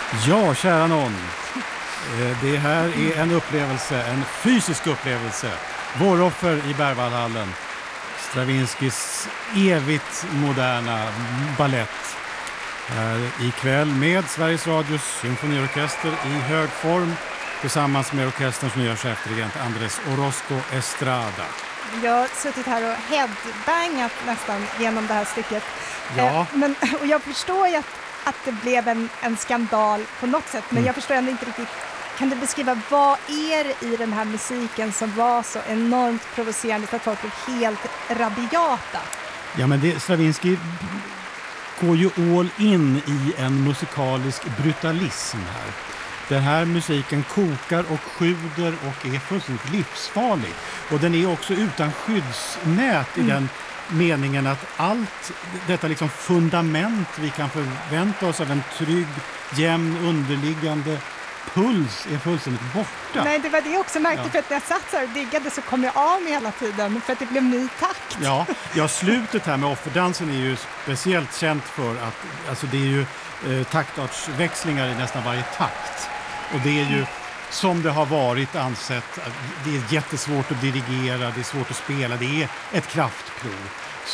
Ja, kära någon. Det här är en upplevelse, en fysisk upplevelse. Våroffer i Berwaldhallen. Stravinskys evigt moderna ballett. Ikväll med Sveriges Radios symfoniorkester i hög form tillsammans med orkesterns nya chefdirigent Andrés Orozco Estrada. Jag har suttit här och headbangat nästan genom det här stycket. Ja. Och jag förstår ju att det blev en skandal på något sätt, men jag förstår ändå inte riktigt. Kan du beskriva vad är det i den här musiken som var så enormt provocerande så att folk blev helt rabiata? Ja, men Stravinsky går ju all in i en musikalisk brutalism här. Den här musiken kokar och sjuder och är fullständigt livsfarlig. Och den är också utan skyddsnät i den meningen att allt detta liksom fundament vi kan förvänta oss av en trygg, jämn, underliggande puls är fullständigt borta. Nej, det var det också märkte, för att när jag satt så här och diggade så kom jag av mig hela tiden för att det blev ny takt. Ja, slutet här med offerdansen är ju speciellt känt för att alltså det är ju taktartsväxlingar i nästan varje takt. Och det är ju som det har varit ansett, det är jättesvårt att dirigera, det är svårt att spela, det är ett kraftprov.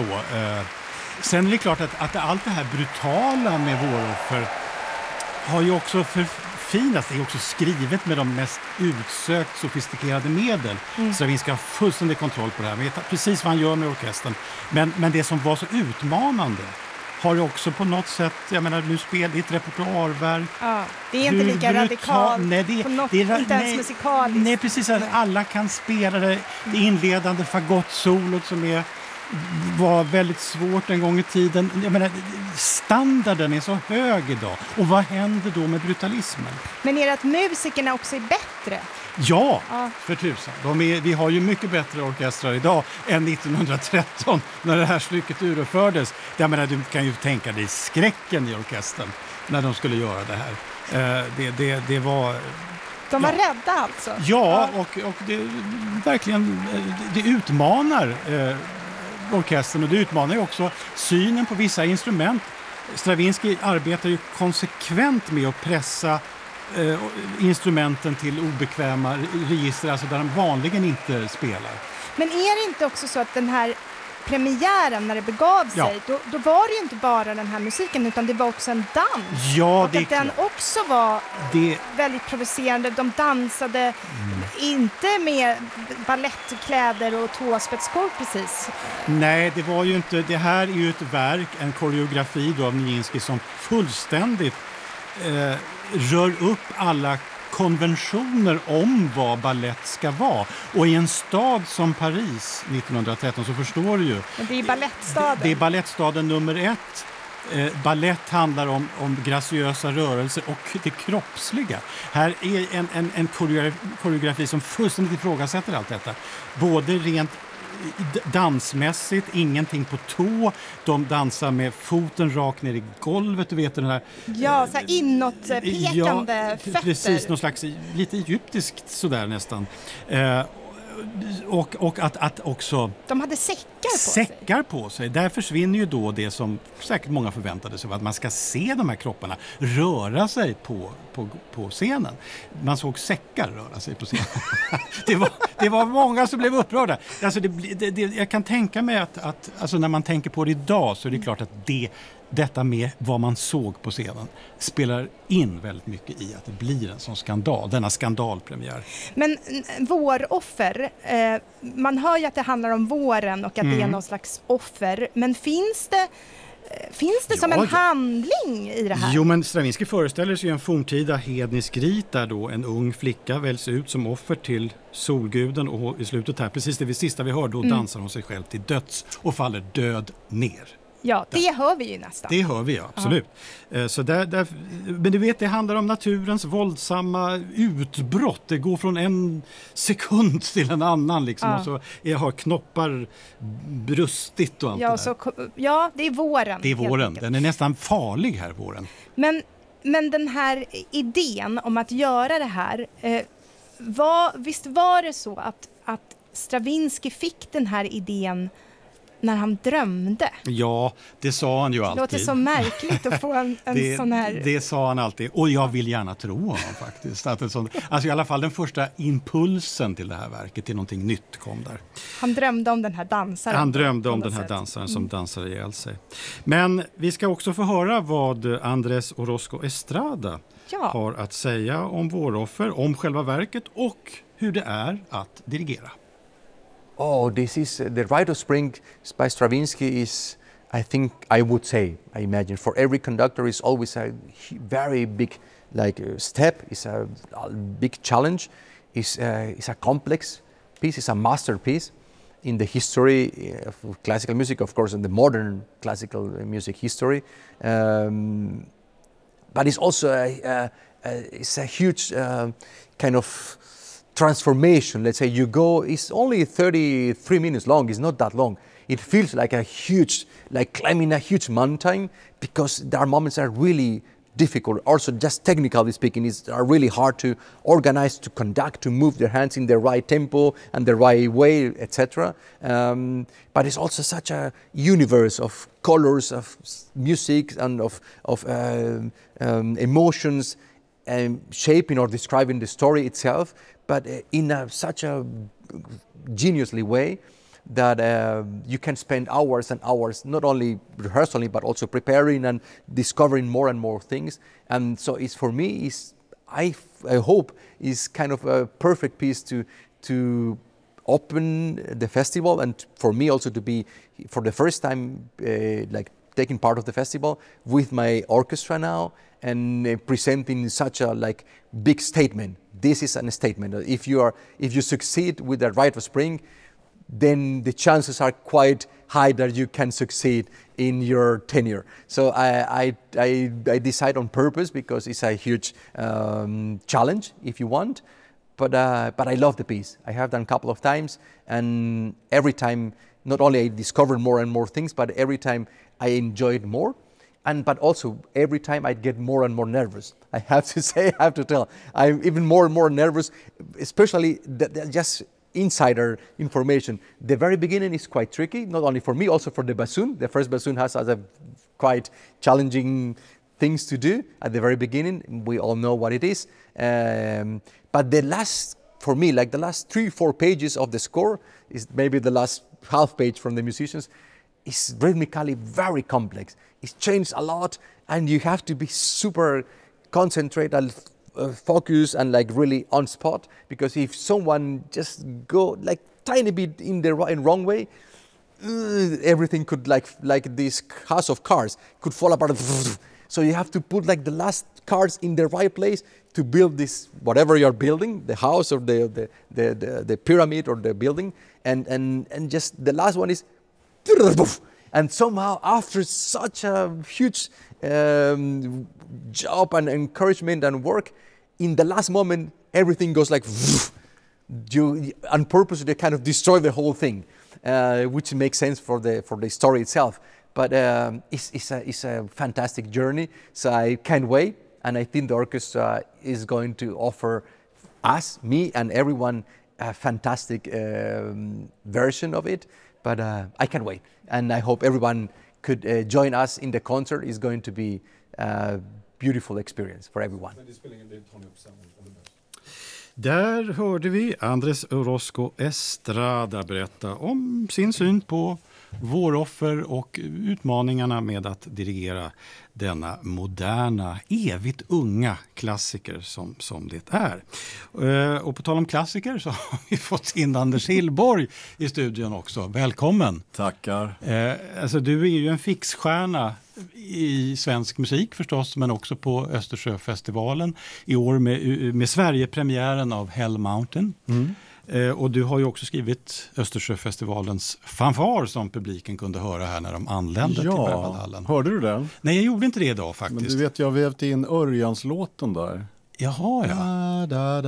Sen är det klart att allt det här brutala med Våroffer har ju också förfinats. Det är också skrivet med de mest utsökt sofistikerade medel. Stravinsky har fullständig kontroll på det här. Vet precis vad han gör med orkestern. Men det som var så utmanande har ju också på något sätt, jag menar, nu spelar det ett repertoarverk. Ja, det är inte lika radikalt. Nej, inte ens musikaliskt. Nej, precis. Att alla kan spela det inledande fagottsolot som var väldigt svårt en gång i tiden. Jag menar, standarden är så hög idag. Och vad händer då med brutalismen? Men är det att musikerna också är bättre? Ja, för tusan. Vi har ju mycket bättre orkestrar idag än 1913 när det här stycket urfördes. Jag menar, du kan ju tänka dig skräcken i orkestern när de skulle göra det här. Det var... De var rädda alltså? Ja, och det verkligen det utmanar orkestern, och det utmanar ju också synen på vissa instrument. Stravinsky arbetar ju konsekvent med att pressa instrumenten till obekväma register, alltså där de vanligen inte spelar. Men är det inte också så att den här premiären när det begav sig, då var det ju inte bara den här musiken utan det var också en dans. Ja, och att den också var väldigt provocerande. De dansade inte med ballettkläder och tåspetsskor precis. Nej, det var ju inte. Det här är ju ett verk, en koreografi då av Nijinsky som fullständigt rör upp alla konventioner om vad ballett ska vara. Och i en stad som Paris 1913 så förstår du ju. Men det är ballettstaden. Det är ballettstaden nummer 1. Ballett handlar om graciösa rörelser och det kroppsliga. Här är en koreografi som fullständigt ifrågasätter allt detta. Både rent dansmässigt, ingenting på tå. De dansar med foten rakt ner i golvet, du vet den här... Ja, så här inåtpekande fötter. Precis, någon slags lite egyptiskt sådär nästan. Och att också... De hade säckar på sig. Där försvinner ju då det som säkert många förväntade sig, att man ska se de här kropparna röra sig på scenen. Man såg säckar röra sig på scenen. det var många som blev upprörda. Alltså jag kan tänka mig att alltså när man tänker på det idag så är det klart att detta med vad man såg på scenen spelar in väldigt mycket i att det blir en sån skandal, denna skandalpremiär. Men Våroffer, man hör ju att det handlar om våren och att det är någon slags offer, men finns det som en handling i det här? Jo, men Stravinsky föreställer sig en forntida hednisk rit där då en ung flicka väljs ut som offer till solguden, och i slutet här, precis det sista vi hör, då dansar hon sig själv till döds och faller död ner. Ja, det hör vi ju nästan. Det hör vi, ja, absolut. Så men du vet, det handlar om naturens våldsamma utbrott. Det går från en sekund till en annan liksom. Och så har knoppar brustit och allt det där. Det är våren. Det är våren. Den är nästan farlig här, våren. Men den här idén om att göra det här, visst var det så att Stravinsky fick den här idén när han drömde. Ja, det sa han ju alltid. Det låter så märkligt att få en sån här... Det sa han alltid. Och jag vill gärna tro honom faktiskt. Att alltså i alla fall den första impulsen till det här verket, till någonting nytt kom där. Han drömde om den här dansaren. Han drömde om den här dansaren som dansar ihjäl sig. Men vi ska också få höra vad Andrés Orozco Estrada har att säga om Våroffer, om själva verket och hur det är att dirigera. Oh, this is the Rite of Spring by Stravinsky is, I think, I would say, I imagine, for every conductor is always a very big step, is a big challenge, is a complex piece, is a masterpiece in the history of classical music, of course, in the modern classical music history. But it's also it's a huge kind of transformation. Let's say you go, it's only 33 minutes long, it's not that long. It feels like a huge, like climbing a huge mountain, because there are moments that are really difficult. Also, just technically speaking, are really hard to organize, to conduct, to move their hands in the right tempo and the right way, etc. But it's also such a universe of colors, of music, and of emotions, shaping or describing the story itself, but in such a geniusly way that you can spend hours and hours not only rehearsing but also preparing and discovering more and more things. And so it's, for me, I hope is kind of a perfect piece to open the festival, and for me also to be for the first time taking part of the festival with my orchestra now and presenting such a big statement. This is a statement. If you succeed with the Rite of Spring, then the chances are quite high that you can succeed in your tenure. So I decide on purpose, because it's a huge challenge, if you want. But I love the piece. I have done a couple of times, and every time, not only I discovered more and more things, but every time I enjoyed more. But also every time I get more and more nervous. I have to tell. I'm even more and more nervous, especially just insider information. The very beginning is quite tricky, not only for me, also for the bassoon. The first bassoon has a quite challenging things to do at the very beginning. We all know what it is. But the last, for me, the last 3-4 pages of the score, is maybe the last half page from the musicians, is rhythmically very complex. It's changed a lot, and you have to be super concentrated, focus, and really on spot, because if someone just go tiny bit in wrong way, everything could like this house of cards could fall apart. So you have to put the last cards in the right place to build this, whatever you're building, the house or the pyramid or the building, and just the last one is, and somehow after such a huge job and encouragement and work, in the last moment everything goes you on purpose they kind of destroy the whole thing, which makes sense for the story itself. But it's a fantastic journey, so I can't wait, and I think the orchestra is going to offer us, me and everyone, a fantastic version of it. But I can't wait, and I hope everyone could join us in the concert. It's going to be a beautiful experience for everyone. Där hörde vi Andrés Orozco Estrada berätta om sin syn på Våroffer och utmaningarna med att dirigera denna moderna, evigt unga klassiker som det är. Och på tal om klassiker så har vi fått in Anders Hillborg i studion också. Välkommen! Tackar! Alltså du är ju en fixstjärna i svensk musik förstås, men också på Östersjöfestivalen i år med Sverigepremiären av Hell Mountain. Och du har ju också skrivit Östersjöfestivalens fanfar som publiken kunde höra här när de anlände till Berwaldhallen. Hörde du den? Nej, jag gjorde inte det idag faktiskt. Men du vet, jag vävde in Örjanslåten där. Jaha, ja.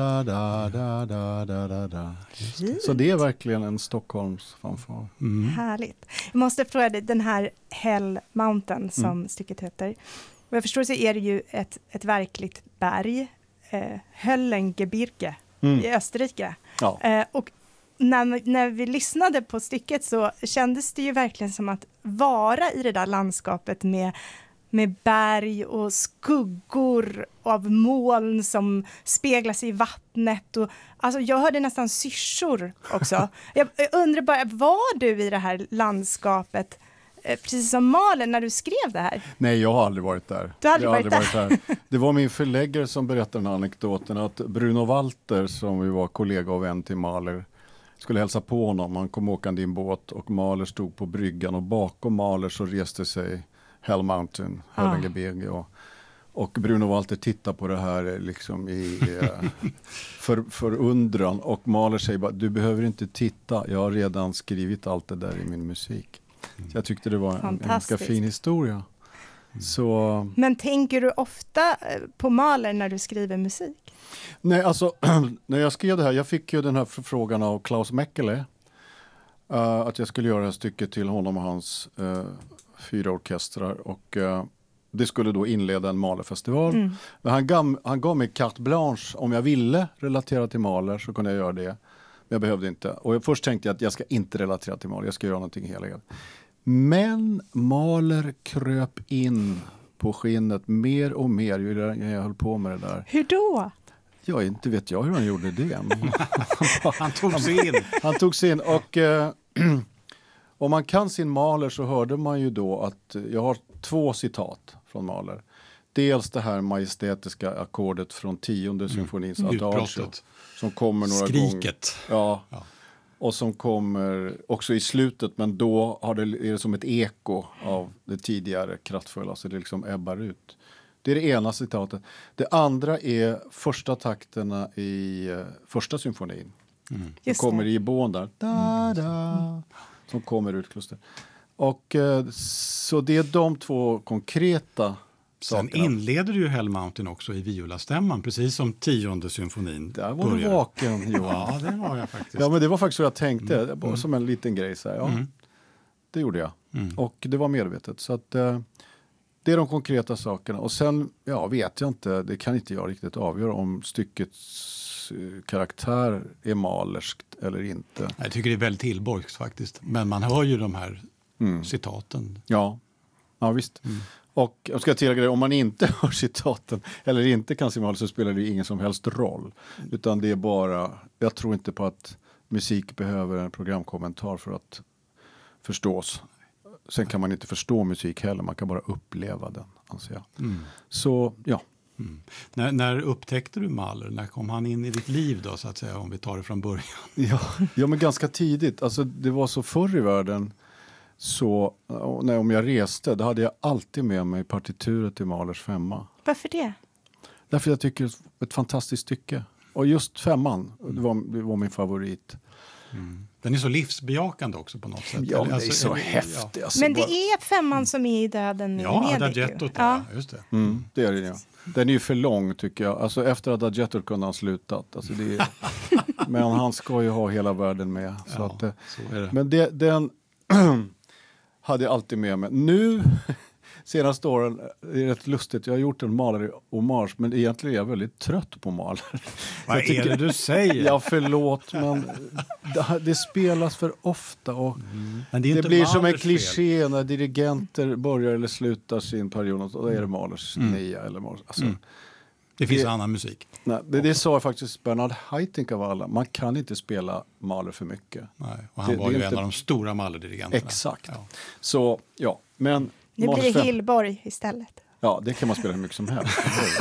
Så det är verkligen en Stockholms fanfar. Härligt. Jag måste fråga dig, den här Hell Mountain som stycket heter. Vad jag förstår så är det ju ett verkligt berg, Höllengebirge i Österrike. Ja. Och när vi lyssnade på stycket så kändes det ju verkligen som att vara i det där landskapet med berg och skuggor av moln som speglas i vattnet. Och, alltså, jag hörde nästan syrsor också. Jag undrar bara, var du i det här landskapet precis som Mahler när du skrev det här? Nej, jag har aldrig varit där. Du har aldrig varit där. Det var min förläggare som berättade den anekdoten att Bruno Walter, som ju var kollega och vän till Mahler, skulle hälsa på honom. Han kom åkande i en båt och Mahler stod på bryggan och bakom Mahler så reste sig Hell Mountain, Höllengebirge och Bruno Walter tittar på det här liksom i förundran och Mahler säger bara, du behöver inte titta, jag har redan skrivit allt det där i min musik. Så jag tyckte det var en ganska fin historia. Så... Men tänker du ofta på Mahler när du skriver musik? Nej, alltså när jag skrev det här, jag fick ju den här förfrågan av Klaus Mäkelä att jag skulle göra det här stycket till honom och hans 4 orkestrar och det skulle då inleda en Mahlerfestival. Men han gav mig carte blanche, om jag ville relatera till Mahler så kunde jag göra det. Men jag behövde inte. Och först tänkte jag att jag ska inte relatera till Mahler, jag ska göra någonting helhet. Men Mahler kröp in på skinnet mer och mer ju jag höll på med det där. Hur då? Ja, inte vet jag hur han gjorde det. Han tog sig in. Han tog sig in och om man kan sin Mahler så hörde man ju då att jag har 2 citat från Mahler. Dels det här majestätiska ackordet från 10:e symfonins adagio som kommer några gånger. Skriket. Ja. Och som kommer också i slutet, men då är det som ett eko av det tidigare kraftfulla, så det liksom ebbar ut. Det är det ena citatet. Det andra är första takterna i första symfonin. Det kommer i bån där. Som kommer ut kluster. Och så det är de 2 konkreta sakerna. Sen inleder ju Hell Mountain också i violastämman, precis som 10:e symfonin. Där var du vaken, Johan. Ja, det var jag faktiskt. Ja, men det var faktiskt vad jag tänkte. Bara som en liten grej. Så här. Ja, det gjorde jag. Och det var medvetet. Så att det är de konkreta sakerna. Och sen, vet jag inte, det kan inte jag riktigt avgöra om styckets karaktär är malerskt eller inte. Jag tycker det är väldigt tillborgs faktiskt. Men man hör ju de här citaten. Ja visst. Och jag ska tillägga det, om man inte hör citaten eller inte kan se Mahler så spelar det ingen som helst roll. Utan det är bara, jag tror inte på att musik behöver en programkommentar för att förstås. Sen kan man inte förstå musik heller, man kan bara uppleva den, anser jag. Så, ja. När upptäckte du Mahler? När kom han in i ditt liv då, så att säga, om vi tar det från början? Ja, men ganska tidigt. Alltså, det var så förr i världen, så om jag reste, då hade jag alltid med mig partituret till Mahlers 5. Varför det? Därför jag tycker det är ett fantastiskt stycke. Och just 5, det var min favorit. Den är så livsbejakande också på något sätt. Ja, det är så häftigt. Ja. Alltså, men det är 5 som är i döden. Ja, Adagettot, ja, just det. Det är det, ja. Den är ju för lång tycker jag. Alltså efter Adagettot kunde han slutat. Alltså, men han ska ju ha hela världen med. Så att, så är det. Men den hade jag alltid med mig. Nu, senaste åren, är det rätt lustigt. Jag har gjort en Mahler-hommage, men egentligen är jag väldigt trött på Mahler. Vad är det du säger? Ja, förlåt, men det spelas för ofta. Och men det blir som en kliché när dirigenter börjar eller slutar sin period. Och då är det Mahlers 9 eller Mahlers. Alltså, det finns annan musik. Nej, det sa faktiskt Bernhard Haitink av alla. Man kan inte spela Mahler för mycket. Nej, och han var ju en av de stora Mahler-dirigenterna. Exakt. Ja. Så, ja. Men nu blir det Hillborg istället. Ja, det kan man spela hur mycket som helst.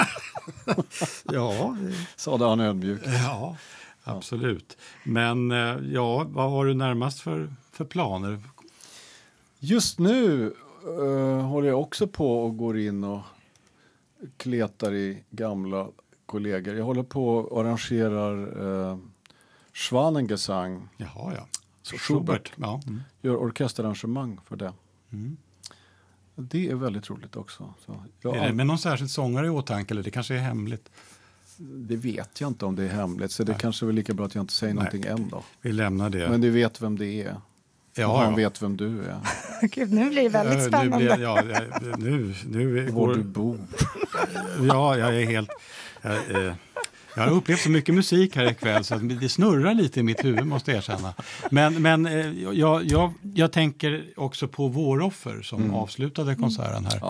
Ja. Sa det han ödmjuk. Ja, absolut. Men vad har du närmast för planer? Just nu håller jag också på och går in och kletar i gamla kollegor. Jag håller på och arrangerar Schwanengesang. Jaha, ja. Så Schubert gör orkesterarrangemang för det. Det är väldigt roligt också. Så är det med någon särskild sångare i åtanke eller det kanske är hemligt? Det vet jag inte om det är hemligt. Så det kanske är väl lika bra att jag inte säger någonting än då. Vi lämnar det. Men du vet vem det är. Ja, han vet vem du är. Gud, nu blir det väldigt spännande. Nu var du bor. Ja, jag är helt... Jag har upplevt så mycket musik här ikväll så att det snurrar lite i mitt huvud, måste jag erkänna. Men jag tänker också på Våroffer som avslutade konserten här.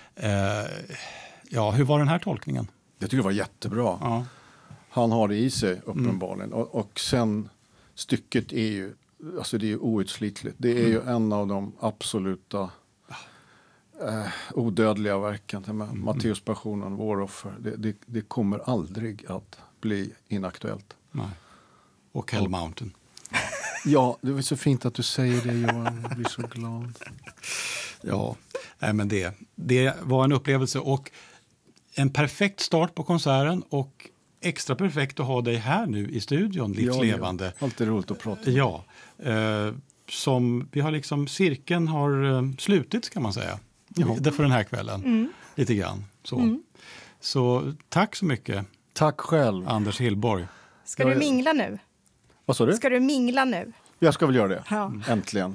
Ja, hur var den här tolkningen? Jag tycker det var jättebra. Ja. Han har det i sig uppenbarligen. Och sen stycket är ju, alltså det är ju outslitligt. Det är ju en av de absoluta odödliga verken. Matteuspassionen, Våroffer. Det kommer aldrig att bli inaktuellt. Nej. Och Hell Mountain. Ja, det var så fint att du säger det, Johan. Jag blir så glad. Ja, men det var en upplevelse och en perfekt start på konserten och extra perfekt att ha dig här nu i studion, livslevande. Ja, alltid roligt att prata. Ja, som vi har liksom, cirkeln har slutits kan man säga. För den här kvällen. Lite grann. Så tack så mycket. Tack själv. Anders Hillborg. Ska du mingla nu? Vad sa du? Ska du mingla nu? Jag ska väl göra det. Ja. Äntligen.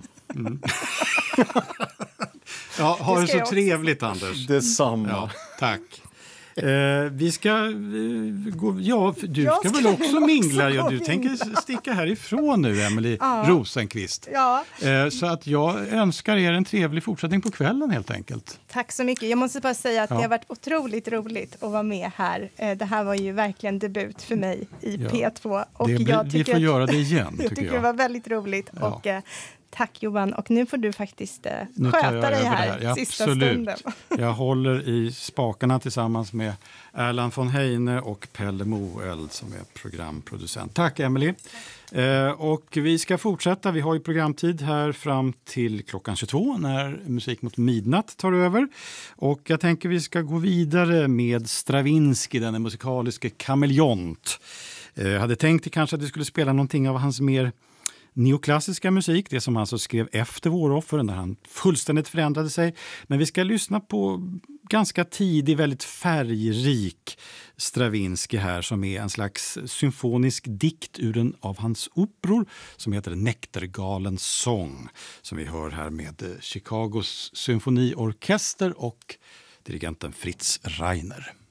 Ja, ha det så trevligt, Anders. Detsamma. Ja, tack. Vi ska gå... Ja, du ska väl också mingla? Ja, du tänker sticka härifrån nu, Emily Rosenqvist. Ja. Så att jag önskar er en trevlig fortsättning på kvällen helt enkelt. Tack så mycket. Jag måste bara säga att det har varit otroligt roligt att vara med här. Det här var ju verkligen debut för mig i P2. Och vi får göra det igen, jag tycker det var väldigt roligt. Ja. Och tack Johan. Och nu får du faktiskt sköta dig här sista stunden. Jag håller i spakarna tillsammans med Erland von Heine och Pelle Moeld som är programproducent. Tack Emily. Och vi ska fortsätta. Vi har ju programtid här fram till klockan 22 när Musik mot midnatt tar över. Och jag tänker vi ska gå vidare med Stravinsky, den musikaliske kameleont. Jag hade tänkt kanske att det skulle spela någonting av hans mer neoklassiska musik, det som han alltså skrev efter Våroffer när han fullständigt förändrade sig. Men vi ska lyssna på ganska tidig, väldigt färgrik Stravinsky här som är en slags symfonisk dikt ur en av hans operor som heter Näktergalens sång som vi hör här med Chicagos symfoniorkester och dirigenten Fritz Reiner.